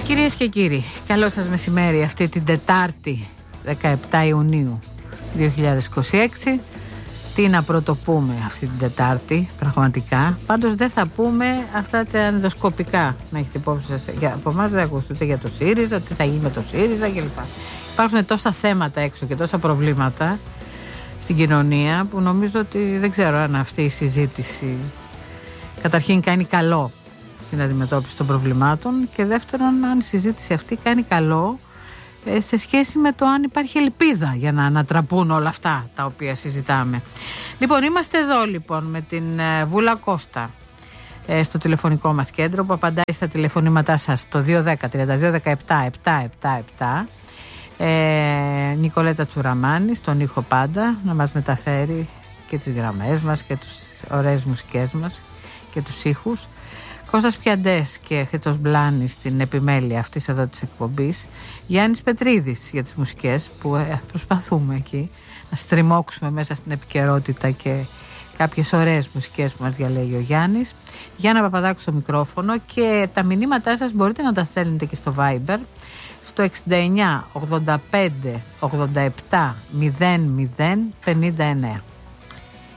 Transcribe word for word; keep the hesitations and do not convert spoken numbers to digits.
Κυρίες και κύριοι, καλό σας μεσημέρι αυτή την Τετάρτη δεκαεπτά Ιουνίου δύο χιλιάδες είκοσι έξι. Τι να πρωτοπούμε αυτή την Τετάρτη, πραγματικά. Πάντως δεν θα πούμε αυτά τα ενδοσκοπικά, να έχετε υπόψη σας. Για, από εμάς δεν ακούσετε για το ΣΥΡΙΖΑ, τι θα γίνει με το ΣΥΡΙΖΑ κλπ. Υπάρχουν τόσα θέματα έξω και τόσα προβλήματα στην κοινωνία που νομίζω ότι δεν ξέρω αν αυτή η συζήτηση καταρχήν κάνει καλό στην αντιμετώπιση των προβλημάτων και δεύτερον αν η συζήτηση αυτή κάνει καλό σε σχέση με το αν υπάρχει ελπίδα για να ανατραπούν όλα αυτά τα οποία συζητάμε. Λοιπόν, είμαστε εδώ λοιπόν με την Βούλα Κώστα στο τηλεφωνικό μας κέντρο που απαντάει στα τηλεφωνήματά σας το δύο δέκα τριάντα δύο δεκαεπτά επτακόσια εβδομήντα επτά. Ε, Νικολέτα Τσουραμάνη στον ήχο πάντα να μας μεταφέρει και τις γραμμές μας και τις ωραίες μουσικές μας και τους ήχους. Κώστας Πιαντές και Χρήστος Μπλάνης στην επιμέλεια αυτής εδώ της εκπομπής. Γιάννης Πετρίδης για τις μουσικές που ε, προσπαθούμε εκεί να στριμώξουμε μέσα στην επικαιρότητα και κάποιες ωραίες μουσικές που μας διαλέγει ο Γιάννης. Γιάννα Παπαδάκου στο μικρόφωνο και τα μηνύματά σας μπορείτε να τα στέλνετε και στο Viber στο εξήντα εννιά ογδόντα πέντε ογδόντα επτά μηδέν μηδέν πενήντα εννέα.